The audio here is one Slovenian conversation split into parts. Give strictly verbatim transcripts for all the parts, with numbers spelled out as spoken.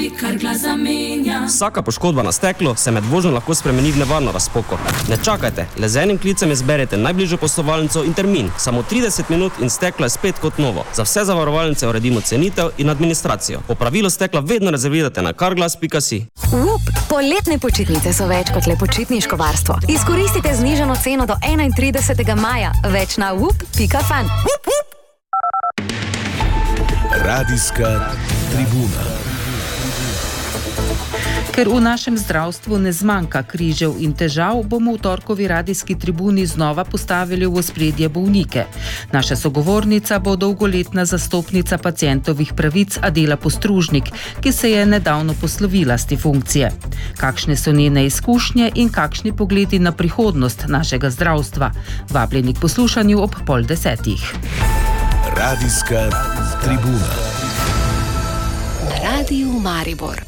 Vsaka poškodba na steklu se med vožnjo lahko spremeni v nevarno razpoko. Ne čakajte, le z enim klicem izberete najbližjo poslovalnico in termin. Samo trideset minut in steklo je spet kot novo. Za vse zavarovalnice uredimo cenitev in administracijo. Popravilo stekla vedno rezervirate na carglass pika si. Up, poletne počitnice so več kot le počitniško varstvo. Izkoristite znižano ceno do enaintridesetega maja. Več na up pika fan. Radijska tribuna. Ker v našem zdravstvu ne zmanjka križev in težav, bomo v torkovi radijski tribuni znova postavili v ospredje bolnike. Naša sogovornica bo dolgoletna zastopnica pacientovih pravic Adela Postružnik, ki se je nedavno poslovila z te funkcije. Kakšne so njene izkušnje in kakšni pogledi na prihodnost našega zdravstva? Vabljeni k poslušanju ob pol desetih. Radijska tribuna. Na Radiju Maribor.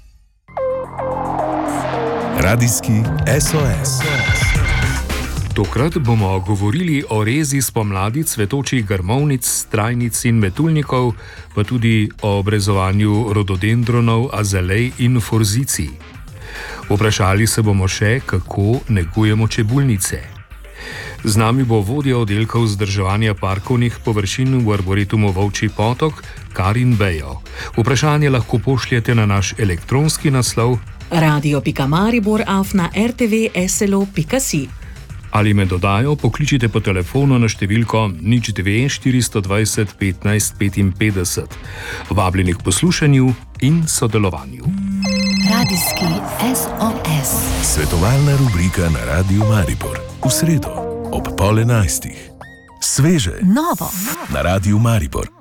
Radijski es o es. Tokrat bomo govorili o rezi spomladi cvetočih grmovnic, trajnic in metuljnikov, pa tudi o obrezovanju rododendronov, azalej in forzicij. Vprašali se bomo še, kako negujemo čebulnice. Z nami bo vodja oddelka vzdrževanja parkovnih površin v Arboretumu Volčji Potok, Karin Bejo. Vprašanje lahko pošljete na naš elektronski naslov radio pika maribor afna er te ve es el o pika si. Ali me dodajo, pokličite po telefonu na številko nič dve štiristo dvajset petnajst petinpetdeset. Vabljeni k poslušanju in sodelovanju. Radijski es o es. Svetovalna rubrika na Radiju Maribor. V sredo ob pol enajstih. Sveže. Novo. Na Radiju Maribor.